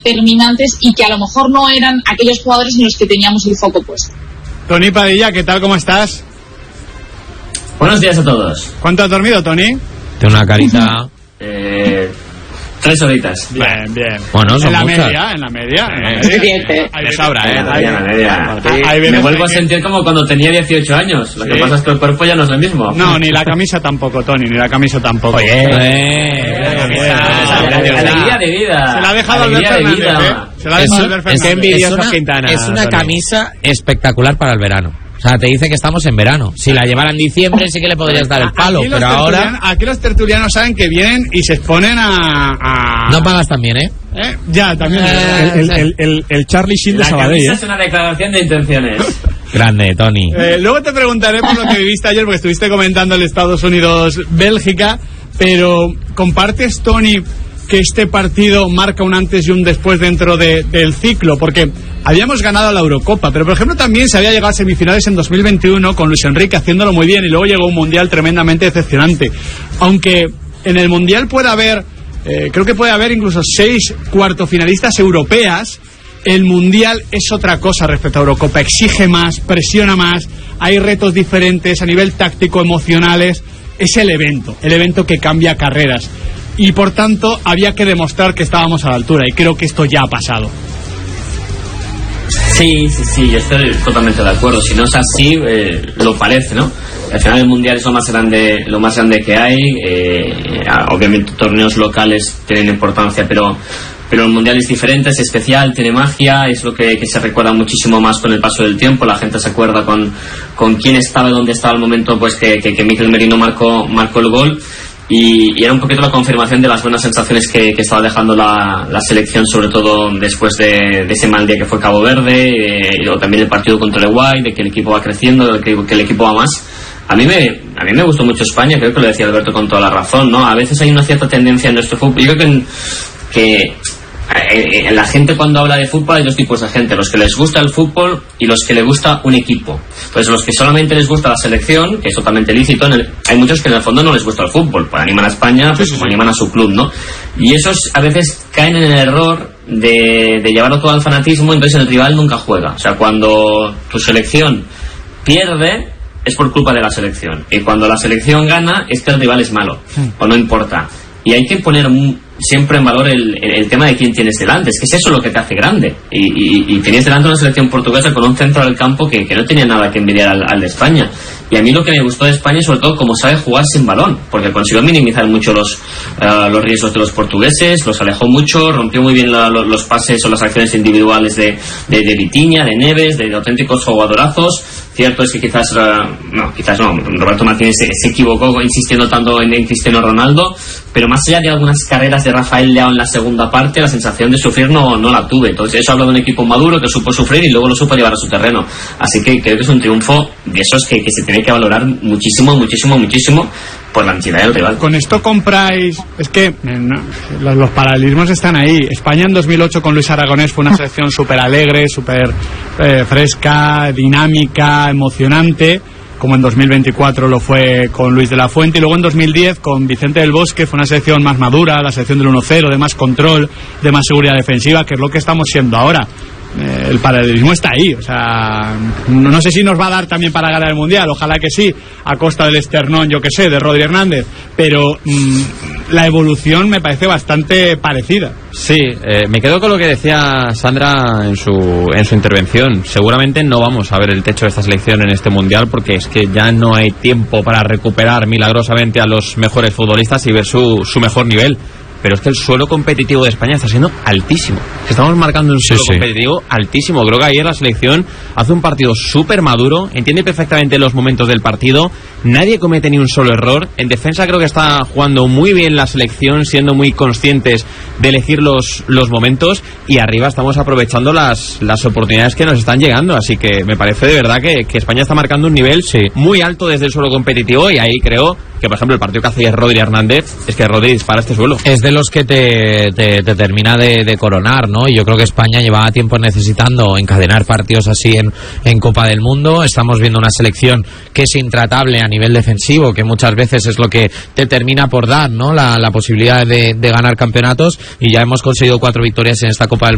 determinantes y que a lo mejor no eran aquellos jugadores en los que teníamos el foco puesto. Tony Padilla, ¿qué tal? ¿Cómo estás? Buenos días a todos. ¿Cuánto has dormido, Tony? Tiene una carita... 3 horitas. Bien. Bueno, son en la muchas. media. Me sobra, Me vuelvo a sentir como cuando tenía 18 años. Lo que pasa es que el cuerpo ya no es el mismo. No, ni la camisa tampoco, Tony, ni la camisa tampoco. Oye, alegría de vida. Se la ha dejado Albert Fernández, Se la ha dejado Albert Fernández. Es una camisa espectacular para el verano. O sea, te dice que estamos en verano. Si la llevara en diciembre sí que le podrías dar el palo, pero ahora... Aquí los tertulianos saben que vienen y se exponen a... No pagas también, ¿eh? Ya, también. El Charlie Sheen de Sabadell. Es una declaración de intenciones. Grande, Tony. Luego te preguntaré por lo que viviste ayer, porque estuviste comentando el Estados Unidos-Bélgica, pero ¿compartes, Tony, que este partido marca un antes y un después dentro del ciclo? Porque habíamos ganado la Eurocopa, pero por ejemplo también se había llegado a semifinales en 2021 con Luis Enrique haciéndolo muy bien, y luego llegó un Mundial tremendamente decepcionante. Aunque en el Mundial puede haber, creo que puede haber incluso 6 cuartofinalistas europeas, el Mundial es otra cosa respecto a Eurocopa. Exige más, presiona más, hay retos diferentes a nivel táctico, emocionales. Es el evento que cambia carreras. Y por tanto había que demostrar que estábamos a la altura, y creo que esto ya ha pasado. Sí, yo estoy totalmente de acuerdo. Si no es así, lo parece, ¿no? Al final el Mundial es lo más grande que hay. Obviamente torneos locales tienen importancia, pero el Mundial es diferente, es especial, tiene magia, es lo que se recuerda muchísimo más con el paso del tiempo. La gente se acuerda con quién estaba y dónde estaba el momento pues que Mikel Merino marcó el gol. Y era un poquito la confirmación de las buenas sensaciones que estaba dejando la selección, sobre todo después de ese mal día que fue Cabo Verde, o también el partido contra Uruguay, de que el equipo va creciendo, de que el equipo va más. A mí me gustó mucho España, creo que lo decía Alberto con toda la razón, ¿no? A veces hay una cierta tendencia en nuestro fútbol. Yo creo que la gente cuando habla de fútbol hay dos tipos de gente: los que les gusta el fútbol y los que les gusta un equipo. Pues los que solamente les gusta la selección, que es totalmente lícito, hay muchos que en el fondo no les gusta el fútbol, pues animan a España pues como animan a su club, ¿no? Y esos a veces caen en el error de llevarlo todo al fanatismo, entonces el rival nunca juega. O sea, cuando tu selección pierde es por culpa de la selección, y cuando la selección gana es que el rival es malo, o no importa. Y hay que poner siempre en valor el tema de quién tienes delante. Es que es eso lo que te hace grande. Y tenías delante una selección portuguesa con un centro del campo que no tenía nada que envidiar al de España. Y a mí lo que me gustó de España es sobre todo cómo sabe jugar sin balón, porque consiguió minimizar mucho los riesgos de los portugueses, los alejó mucho, rompió muy bien los pases o las acciones individuales de Vitinha, de Neves, de auténticos jugadorazos. Cierto es que quizás no, Roberto Martínez se equivocó insistiendo tanto en Cristiano Ronaldo, pero más allá de algunas carreras de Rafael Leao en la segunda parte, la sensación de sufrir no la tuve. Entonces eso habla de un equipo maduro que supo sufrir y luego lo supo llevar a su terreno. Así que creo que es un triunfo de esos que se tiene que valorar muchísimo por la entidad del rival. Con esto compráis... Es que los paralelismos están ahí. España en 2008 con Luis Aragonés fue una selección súper alegre, súper fresca, dinámica, emocionante, como en 2024 lo fue con Luis de la Fuente, y luego en 2010 con Vicente del Bosque fue una selección más madura, la selección del 1-0, de más control, de más seguridad defensiva, que es lo que estamos siendo ahora. El paralelismo está ahí, o sea, no sé si nos va a dar también para ganar el Mundial, ojalá que sí, a costa del esternón, yo que sé, de Rodri Hernández, pero la evolución me parece bastante parecida. Sí, me quedo con lo que decía Sandra en su intervención. Seguramente no vamos a ver el techo de esta selección en este Mundial, porque es que ya no hay tiempo para recuperar milagrosamente a los mejores futbolistas y ver su mejor nivel. Pero es que el suelo competitivo de España está siendo altísimo. Estamos marcando un suelo competitivo altísimo. Creo que ayer la selección hace un partido súper maduro, entiende perfectamente los momentos del partido, nadie comete ni un solo error. En defensa creo que está jugando muy bien la selección, siendo muy conscientes de elegir los momentos, y arriba estamos aprovechando las oportunidades que nos están llegando. Así que me parece de verdad que España está marcando un nivel muy alto desde el suelo competitivo, y ahí creo que, por ejemplo, el partido que hace Rodri Hernández, es que Rodri dispara este suelo. Es de los que te termina de coronar, ¿no? Y yo creo que España llevaba tiempo necesitando encadenar partidos así en Copa del Mundo. Estamos viendo una selección que es intratable a nivel defensivo, que muchas veces es lo que te termina por dar, ¿no? La posibilidad de ganar campeonatos, y ya hemos conseguido 4 victorias en esta Copa del Mundo.